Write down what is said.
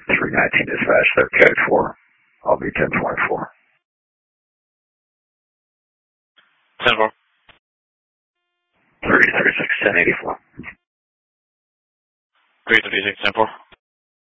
319 dispatch, they're code 4. I'll be 1024. 10-4. 336, 1084. 336, 10-4.